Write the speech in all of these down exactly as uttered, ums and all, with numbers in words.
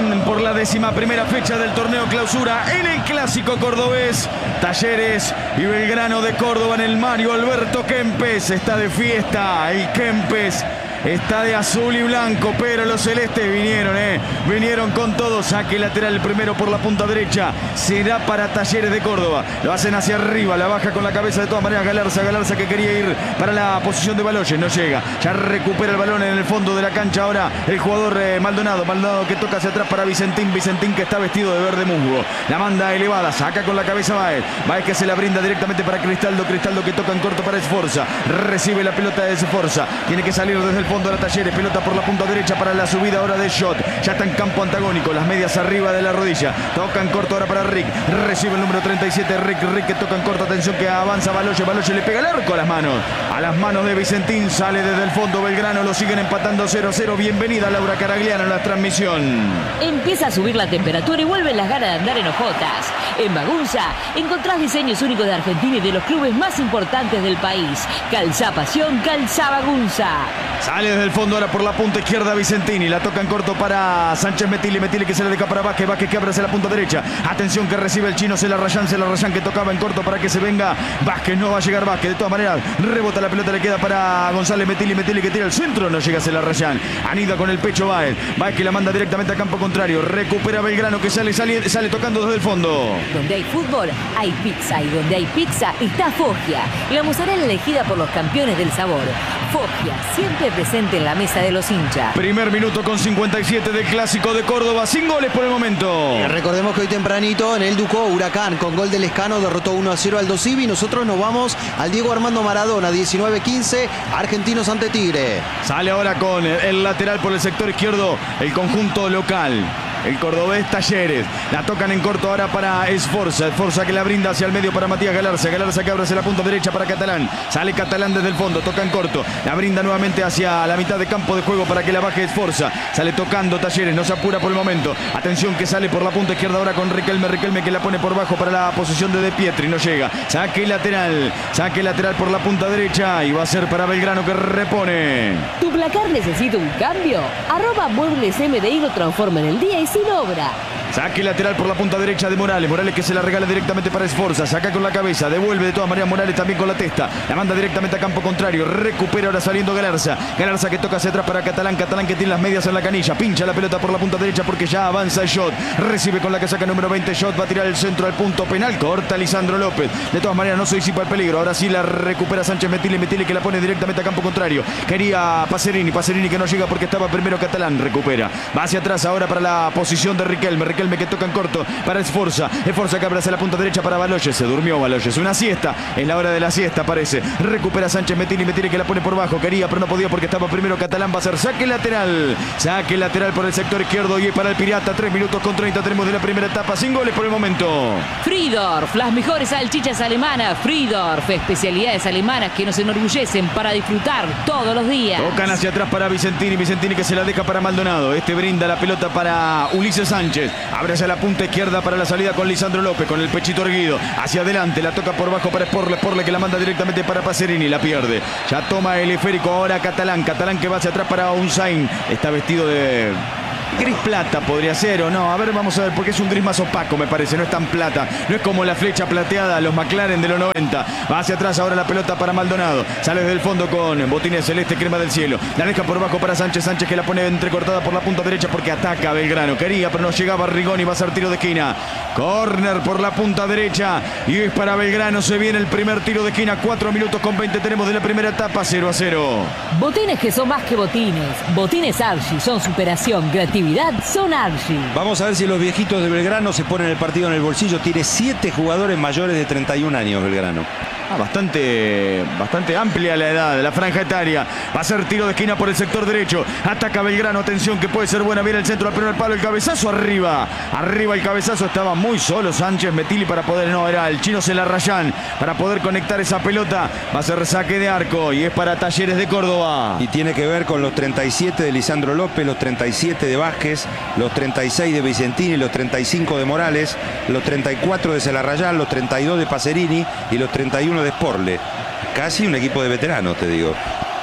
Están por la décima primera fecha del torneo clausura en el clásico cordobés. Talleres y Belgrano de Córdoba en el Mario Alberto Kempes. Está de fiesta el Kempes. Está de azul y blanco, pero los celestes vinieron, eh. Vinieron con todo. Saque lateral primero por la punta derecha. Será para Talleres de Córdoba. Lo hacen hacia arriba, la baja con la cabeza de todas maneras Galarza. Galarza que quería ir para la posición de Baloyes. No llega. Ya recupera el balón en el fondo de la cancha. Ahora el jugador eh, Maldonado. Maldonado que toca hacia atrás para Vicentín. Vicentín que está vestido de verde musgo. La manda elevada. Saca con la cabeza Baez. Baez que se la brinda directamente para Cristaldo. Cristaldo que toca en corto para Esforza. Recibe la pelota de Esforza. Tiene que salir desde el fondo de la Talleres, pelota por la punta derecha para la subida ahora de Shot. Ya está en campo antagónico, las medias arriba de la rodilla. Toca en corto ahora para Rick. Recibe el número treinta y siete, Rick. Rick que toca en corto, atención que avanza Baloyes. Baloyes le pega el arco a las manos. A las manos de Vicentín, sale desde el fondo Belgrano, lo siguen empatando cero a cero. Bienvenida Laura Caragliano en la transmisión. Empieza a subir la temperatura y vuelven las ganas de andar en hojotas. En Bagunza encontrás diseños únicos de Argentina y de los clubes más importantes del país. Calzá Pasión, calzá Bagunza. Sale desde el fondo ahora por la punta izquierda Vicentini. La toca en corto para Sánchez Metili. Metili que se le deja para Vázquez. Vázquez que abre hacia la punta derecha. Atención que recibe el chino Celarrayán. Celarrayán que tocaba en corto para que se venga Vázquez. No va a llegar Vázquez. De todas maneras, rebota la pelota. Le queda para González Metili. Metili que tira el centro. No llega Celarrayán. Anida con el pecho Baez. Baez que la manda directamente a campo contrario. Recupera Belgrano que sale, sale, sale tocando desde el fondo. Donde hay fútbol, hay pizza. Y donde hay pizza, está Foggia. La mozzarella elegida por los campeones del sabor. Foggia, siempre presente en la mesa de los hinchas. Primer minuto con cincuenta y siete del clásico de Córdoba, sin goles por el momento. Y recordemos que hoy tempranito en el Ducó, Huracán con gol de Lescano derrotó uno a cero al Dosivi. Nosotros nos vamos al Diego Armando Maradona, diecinueve quince, Argentinos ante Tigre. Sale ahora con el lateral por el sector izquierdo, el conjunto local. El cordobés Talleres. La tocan en corto ahora para Esforza. Esforza que la brinda hacia el medio para Matías Galarza. Galarza que abre hacia la punta derecha para Catalán. Sale Catalán desde el fondo. Toca en corto. La brinda nuevamente hacia la mitad de campo de juego para que la baje Esforza. Sale tocando Talleres. No se apura por el momento. Atención que sale por la punta izquierda ahora con Riquelme. Riquelme que la pone por bajo para la posición de De Pietri. No llega. Saque lateral. Saque lateral por la punta derecha. Y va a ser para Belgrano que repone. ¿Tu placar necesita un cambio? Arroba Muebles M D I lo transforma en el día y sin obra. Saque lateral por la punta derecha de Morales. Morales que se la regala directamente para Esforza. Saca con la cabeza. Devuelve de todas maneras Morales también con la testa. La manda directamente a campo contrario. Recupera ahora saliendo Galarza. Galarza que toca hacia atrás para Catalán. Catalán que tiene las medias en la canilla. Pincha la pelota por la punta derecha porque ya avanza Shot. Recibe con la casaca número veinte. Shot va a tirar el centro al punto penal. Corta Lisandro López. De todas maneras no se disipa el peligro. Ahora sí la recupera Sánchez Metili. Metili que la pone directamente a campo contrario. Quería Pacerini. Pacerini que no llega porque estaba primero Catalán. Recupera. Va hacia atrás ahora para la posición de Riquelme. Riquelme que toca en corto para Esforza. Esforza que abre hacia la punta derecha para Baloyes. Se durmió Baloyes. Una siesta. Es la hora de la siesta parece. Recupera Sánchez Metili. Metili que la pone por bajo. Quería pero no podía porque estaba primero Catalán. Va a ser saque lateral. Saque lateral por el sector izquierdo y es para el Pirata. tres minutos con treinta tenemos de la primera etapa. Sin goles por el momento. Friedorf, las mejores salchichas alemanas. Friedorf, especialidades alemanas que nos enorgullecen para disfrutar todos los días. Tocan hacia atrás para Vicentini. Vicentini que se la deja para Maldonado. Este brinda la pelota para Ulises Sánchez. Abre hacia la punta izquierda para la salida con Lisandro López, con el pechito erguido. Hacia adelante, la toca por bajo para Sporle. Sporle que la manda directamente para Pacerini. La pierde. Ya toma el esférico ahora Catalán. Catalán que va hacia atrás para Unzain. Está vestido de gris plata podría ser o no. A ver, vamos a ver, porque es un gris más opaco, me parece. No es tan plata. No es como la flecha plateada, los McLaren de los noventa. Va hacia atrás ahora la pelota para Maldonado. Sale desde el fondo con botines celeste, crema del cielo. La deja por bajo para Sánchez. Sánchez que la pone entrecortada por la punta derecha porque ataca a Belgrano. Quería, pero no llegaba Rigoni. Va a ser tiro de esquina. Corner por la punta derecha. Y es para Belgrano. Se viene el primer tiro de esquina. cuatro minutos con veinte tenemos de la primera etapa. cero a cero. Botines que son más que botines. Botines Archie son superación, creatividad. Son Archie. Vamos a ver si los viejitos de Belgrano se ponen el partido en el bolsillo. Tiene siete jugadores mayores de treinta y un años Belgrano. Ah, bastante, bastante amplia la edad, la franja etaria. Va a ser tiro de esquina por el sector derecho. Ataca Belgrano, atención que puede ser buena. Viene el centro al primer palo, el cabezazo arriba. Arriba el cabezazo, estaba muy solo Sánchez Metili para poder, no, era el chino Celarrayán, para poder conectar esa pelota. Va a ser saque de arco y es para Talleres de Córdoba. Y tiene que ver con los treinta y siete de Lisandro López, los treinta y siete de Vázquez, los treinta y seis de Vicentini, los treinta y cinco de Morales, los treinta y cuatro de Celarrayán, los treinta y dos de Pacerini y los treinta y uno de Sporle. Casi un equipo de veteranos, te digo.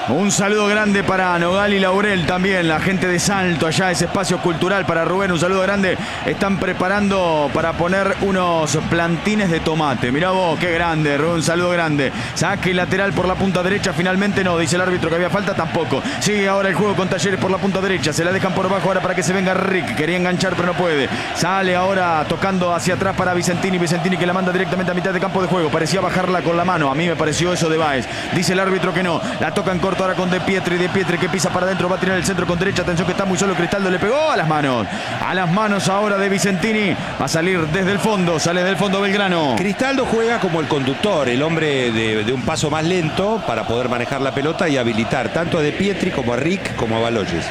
Un saludo grande para Nogal y Laurel también, la gente de Salto, allá ese espacio cultural para Rubén, un saludo grande. Están preparando para poner unos plantines de tomate. Mirá vos, qué grande, Rubén, un saludo grande. Saque lateral por la punta derecha, finalmente no, dice el árbitro que había falta, tampoco. Sigue ahora el juego con Talleres por la punta derecha, se la dejan por abajo ahora para que se venga Rick, quería enganchar pero no puede. Sale ahora tocando hacia atrás para Vicentini, Vicentini que la manda directamente a mitad de campo de juego, parecía bajarla con la mano, a mí me pareció eso de Báez. Dice el árbitro que no, la toca en corto ahora con De Pietri, De Pietri que pisa para adentro, va a tirar el centro con derecha, atención que está muy solo Cristaldo, le pegó a las manos, a las manos ahora de Vicentini, va a salir desde el fondo, sale del fondo Belgrano. Cristaldo juega como el conductor, el hombre de, de un paso más lento para poder manejar la pelota y habilitar tanto a De Pietri como a Rick como a Baloyes.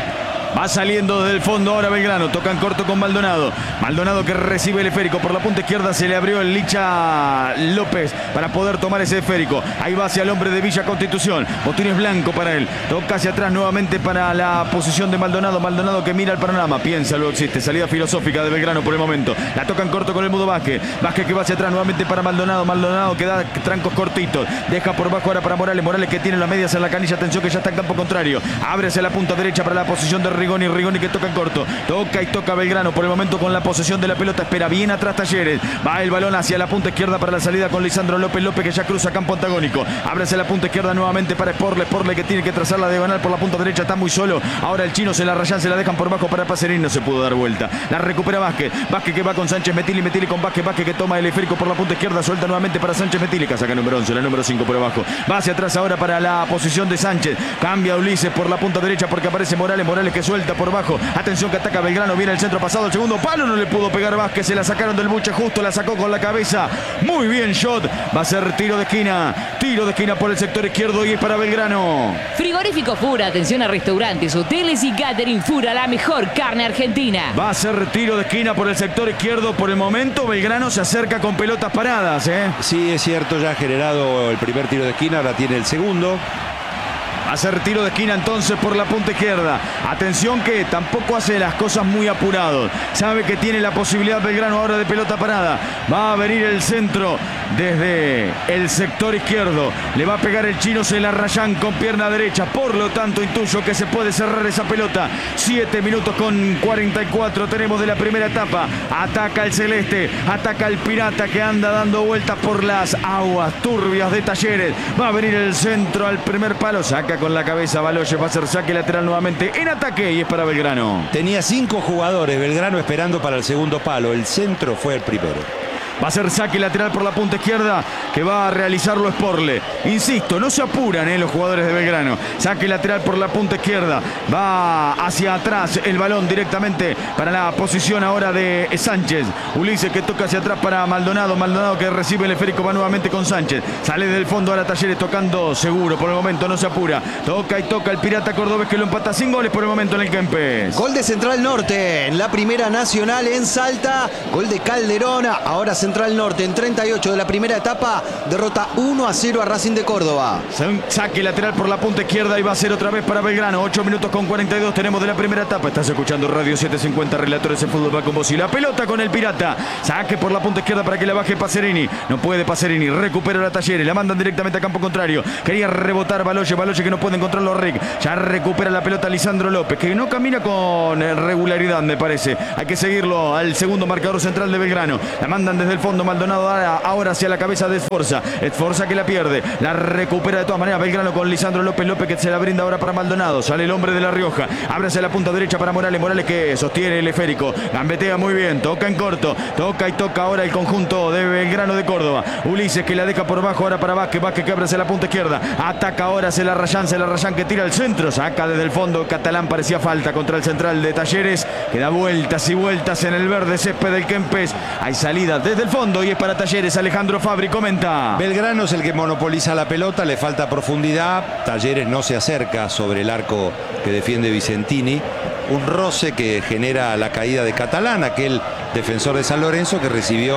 Va saliendo desde el fondo ahora Belgrano, toca en corto con Maldonado. Maldonado que recibe el esférico por la punta izquierda, se le abrió el Licha López para poder tomar ese esférico. Ahí va hacia el hombre de Villa Constitución. Botines blanco para él. Toca hacia atrás nuevamente para la posición de Maldonado. Maldonado que mira el panorama, piensa, luego existe. Salida filosófica de Belgrano por el momento. La toca en corto con el Mudo Vázquez. Vázquez que va hacia atrás nuevamente para Maldonado. Maldonado que da trancos cortitos. Deja por bajo ahora para Morales. Morales que tiene las medias en la canilla. Atención que ya está en campo contrario. Abre hacia la punta derecha para la posición de Rigoni, Rigoni que toca en corto, toca y toca Belgrano por el momento con la posesión de la pelota, espera bien atrás Talleres, va el balón hacia la punta izquierda para la salida con Lisandro López, López que ya cruza campo antagónico, abre hacia la punta izquierda nuevamente para Sporle, Sporle que tiene que trazar la diagonal por la punta derecha, está muy solo, ahora el chino se la rayan, se la dejan por bajo para Pacerini, no se pudo dar vuelta, la recupera Vázquez, Vázquez que va con Sánchez Metili, Metili con Vázquez, Vázquez que toma el esférico por la punta izquierda, suelta nuevamente para Sánchez Metili, que saca número once, la número cinco por abajo, va hacia atrás ahora para la posición de Sánchez, cambia Ulises por la punta derecha porque aparece Morales, Morales que suelta por bajo, atención que ataca Belgrano, viene el centro pasado, el segundo palo, no le pudo pegar Vázquez, se la sacaron del buche justo, la sacó con la cabeza, muy bien shot, va a ser tiro de esquina, tiro de esquina por el sector izquierdo y es para Belgrano. Frigorífico Fura, atención a restaurantes, hoteles y catering Fura, la mejor carne argentina. Va a ser tiro de esquina por el sector izquierdo, por el momento Belgrano se acerca con pelotas paradas, ¿eh? Sí, es cierto, ya ha generado el primer tiro de esquina, ahora tiene el segundo. Va a ser tiro de esquina entonces por la punta izquierda. Atención que tampoco hace las cosas muy apurado. Sabe que tiene la posibilidad Belgrano ahora de pelota parada. Va a venir el centro desde el sector izquierdo. Le va a pegar el chino Celarrayán con pierna derecha. Por lo tanto intuyo que se puede cerrar esa pelota. siete minutos con cuarenta y cuatro tenemos de la primera etapa. Ataca el celeste. Ataca el pirata que anda dando vueltas por las aguas turbias de Talleres. Va a venir el centro al primer palo. Saca con la cabeza Baloyes, va a ser saque lateral nuevamente en ataque y es para Belgrano. Tenía cinco jugadores Belgrano esperando para el segundo palo, el centro fue el primero. Va a ser saque lateral por la punta izquierda que va a realizarlo Sporle. Insisto, no se apuran eh, los jugadores de Belgrano. Saque lateral por la punta izquierda. Va hacia atrás el balón directamente para la posición ahora de Sánchez. Ulises que toca hacia atrás para Maldonado. Maldonado que recibe el esférico, va nuevamente con Sánchez. Sale del fondo a la Talleres tocando seguro. Por el momento no se apura. Toca y toca el pirata cordobés que lo empata sin goles por el momento en el Kempes. Gol de Central Norte en la primera nacional en Salta. Gol de Calderón. Ahora se Central Norte en treinta y ocho de la primera etapa derrota uno a cero a Racing de Córdoba. Saque lateral por la punta izquierda y va a ser otra vez para Belgrano. ocho minutos con cuarenta y dos tenemos de la primera etapa. Estás escuchando Radio setecientos cincuenta, Relatores de Fútbol, va con vos y la pelota con el pirata. Saque por la punta izquierda para que la baje Pacerini. No puede Pacerini, recupera la Talleres, la mandan directamente a campo contrario. Quería rebotar Baloyes, Baloyes que no puede encontrarlo Rick. Ya recupera la pelota Lisandro López, que no camina con regularidad me parece. Hay que seguirlo al segundo marcador central de Belgrano. La mandan desde el fondo Maldonado ahora hacia la cabeza de Esforza. Esforza que la pierde, la recupera de todas maneras Belgrano con Lisandro López, López que se la brinda ahora para Maldonado. Sale el hombre de La Rioja, abre hacia la punta derecha para Morales, Morales que sostiene el esférico, gambetea muy bien, toca en corto, toca y toca ahora el conjunto de Belgrano de Córdoba. Ulises que la deja por bajo ahora para Vázquez, Vázquez que abre hacia la punta izquierda, ataca ahora Celarrayán, Celarrayán que tira al centro, saca desde el fondo Catalán, parecía falta contra el central de Talleres, que da vueltas y vueltas en el verde césped del Kempes. Hay salida desde el fondo y es para Talleres. Alejandro Fabri comenta. Belgrano es el que monopoliza la pelota, le falta profundidad. Talleres no se acerca sobre el arco que defiende Vicentini. Un roce que genera la caída de Catalán, aquel defensor de San Lorenzo que recibió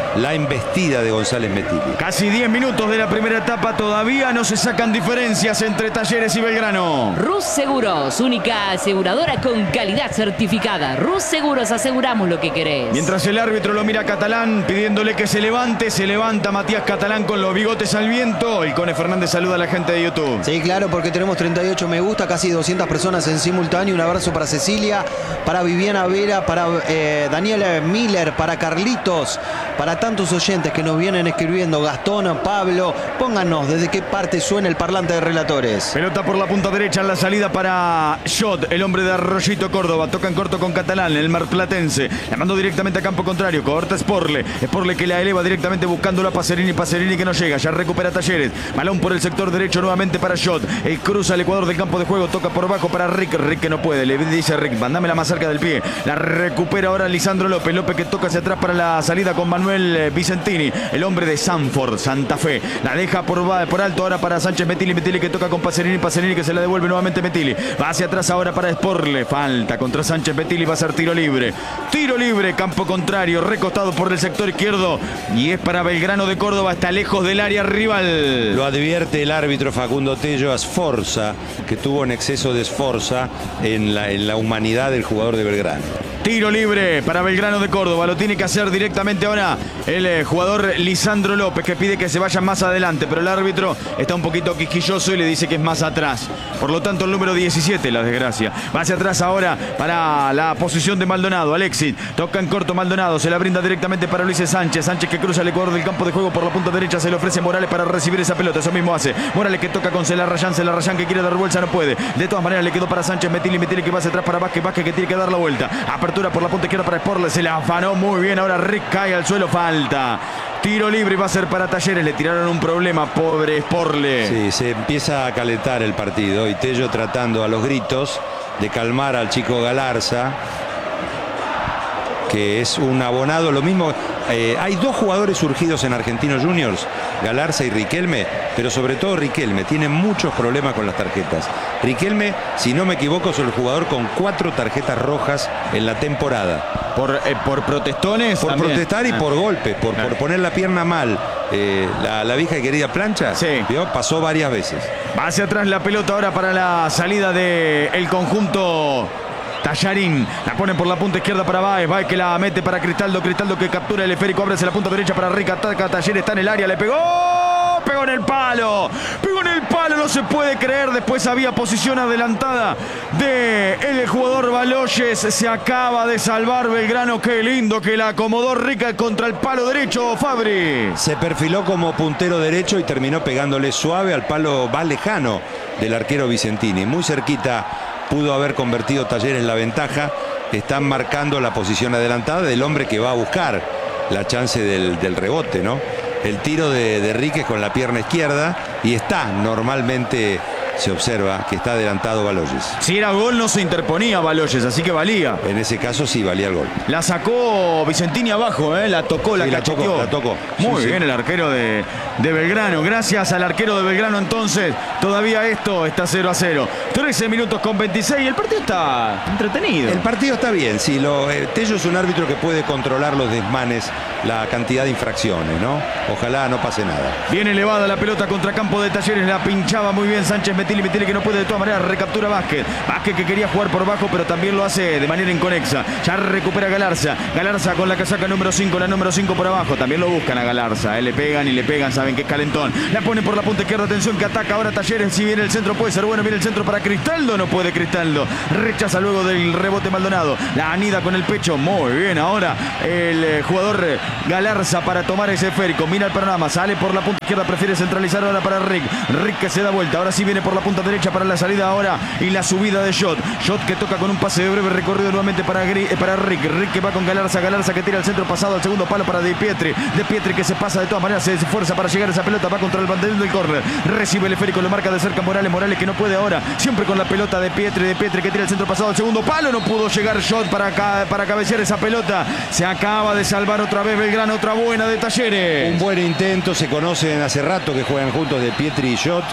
la embestida de González Metilli. Casi diez minutos de la primera etapa, todavía no se sacan diferencias entre Talleres y Belgrano. Rus Seguros, única aseguradora con calidad certificada. Rus Seguros, aseguramos lo que querés. Mientras el árbitro lo mira a Catalán pidiéndole que se levante, se levanta Matías Catalán con los bigotes al viento. Y Cone Fernández saluda a la gente de YouTube. Sí, claro, porque tenemos treinta y ocho me gusta, casi doscientas personas en simultáneo. Un abrazo para Cecilia, para Viviana Vera, para eh, Daniela Miller, para Carlitos, para tantos oyentes que nos vienen escribiendo. Gastón, Pablo, pónganos desde qué parte suena el parlante de relatores. Pelota por la punta derecha en la salida para Shot, el hombre de Arroyito Córdoba. Toca en corto con Catalán, el marplatense. La mandó directamente a campo contrario. Corta Sporle. Sporle que la eleva directamente buscándolo a Pacerini. Pacerini que no llega. Ya recupera Talleres. Balón por el sector derecho nuevamente para Shot. El cruza al Ecuador del campo de juego. Toca por bajo para Rick. Rick que no puede. Le dice a Rick, mándamela más cerca del pie. La recupera ahora Lisandro López. López que toca hacia atrás para la salida con Manuel Vicentini. El hombre de Sanford, Santa Fe. La deja por, por alto ahora para Sánchez Metilli. Metilli que toca con Pacerini. Pacerini que se la devuelve nuevamente Metilli. Va hacia atrás ahora para Sporle. Falta contra Sánchez Metilli. Va a ser tiro libre. Tiro libre, campo contrario. Recostado por el sector izquierdo. Y es para Belgrano de Córdoba. Está lejos del área rival. Lo advierte el árbitro Facundo Tello a Sforza, que tuvo un exceso de Sforza en la, en la humanidad del jugador de Belgrano. Tiro libre para Belgrano de Córdoba. Lo tiene que hacer directamente ahora el eh, jugador Lisandro López, que pide que se vaya más adelante, pero el árbitro está un poquito quisquilloso y le dice que es más atrás. Por lo tanto, el número diecisiete, la desgracia. Va hacia atrás ahora para la posición de Maldonado. Alexis toca en corto Maldonado. Se la brinda directamente para Luis Sánchez. Sánchez que cruza el Ecuador del campo de juego por la punta derecha. Se le ofrece Morales para recibir esa pelota. Eso mismo hace. Morales que toca con Celarrayán. Celarrayán que quiere dar vuelta, no puede. De todas maneras le quedó para Sánchez Metilli. Metilli que va hacia atrás para Vázquez. Vázquez que tiene que dar la vuelta. Apertura por la punta izquierda para Sporle. Se la afanó muy bien. Ahora Rick cae al suelo. Falta. Tiro libre va a ser para Talleres. Le tiraron un problema, pobre Sporle. Sí, se empieza a calentar el partido y Tello tratando a los gritos de calmar al chico Galarza, que es un abonado. Lo mismo, eh, hay dos jugadores surgidos en Argentinos Juniors, Galarza y Riquelme, pero sobre todo Riquelme tiene muchos problemas con las tarjetas. Riquelme, si no me equivoco, es el jugador con cuatro tarjetas rojas en la temporada. Por, eh, por protestones. Por también. protestar y Ah. por golpe, por, Claro. por poner la pierna mal. Eh, la, la vieja y querida plancha, Sí. ¿vio? Pasó varias veces. Va hacia atrás la pelota ahora para la salida del conjunto Tallarín. La ponen por la punta izquierda para Báez. Báez que la mete para Cristaldo. Cristaldo que captura el esférico. Abre hacia la punta derecha para Rica. Ataca. Talleres está en el área. Le pegó. Pegó en el palo. Pegó en el palo. No se puede creer. Después había posición adelantada de el jugador Baloyes. Se acaba de salvar Belgrano. Qué lindo que la acomodó Rica contra el palo derecho. Fabri. Se perfiló como puntero derecho y terminó pegándole suave al palo más lejano del arquero Vicentini. Muy cerquita pudo haber convertido Talleres la ventaja. Están marcando la posición adelantada del hombre que va a buscar la chance del, del rebote, ¿no? El tiro de, de Ríquez con la pierna izquierda y está normalmente. Se observa que está adelantado Baloyes. Si era gol no se interponía Baloyes, así que valía. En ese caso sí valía el gol. La sacó Vicentini abajo, ¿eh? La tocó, la Sí, la cacheteó. tocó, la tocó. Muy Sí, bien sí. el arquero de, de Belgrano. Gracias al arquero de Belgrano entonces. Todavía esto está cero a cero. trece minutos con veintiséis. El partido está entretenido. El partido está bien, sí. Lo, eh, Tello es un árbitro que puede controlar los desmanes, la cantidad de infracciones, ¿no? Ojalá no pase nada. Bien elevada la pelota contra campo de Talleres. La pinchaba muy bien Sánchez Metilli. Metilli que no puede de todas maneras. Recaptura Vázquez. Vázquez que quería jugar por bajo, pero también lo hace de manera inconexa. Ya recupera Galarza. Galarza con la casaca número cinco. La número cinco por abajo. También lo buscan a Galarza. ¿eh? Le pegan y le pegan. Saben que es calentón. La ponen por la punta izquierda. Atención que ataca ahora Talleres. Si viene el centro puede ser bueno. Viene el centro para Cristaldo. No puede Cristaldo. Rechaza luego del rebote Maldonado. La anida con el pecho. Muy bien. Ahora el eh, jugador eh, Galarza para tomar ese esférico. Mira el panorama. Sale por la punta izquierda. Prefiere centralizar ahora para Rick. Rick que se da vuelta. Ahora sí viene por la punta derecha para la salida ahora. Y la subida de Shot. Shot que toca con un pase de breve recorrido nuevamente para, Gri, eh, para Rick. Rick que va con Galarza. Galarza que tira el centro pasado al segundo palo para De Pietri. De Pietri que se pasa de todas maneras. Se esfuerza para llegar a esa pelota. Va contra el banderín del córner. Recibe el esférico. Lo marca de cerca Morales. Morales que no puede ahora. Siempre con la pelota de Pietri. De Pietri que tira el centro pasado al segundo palo. No pudo llegar Shot para, ca para cabecear esa pelota. Se acaba de salvar otra vez Belgrano. Otra buena de Talleres. Un buen intento. Se conocen hace rato que juegan juntos De Pietri y Shot.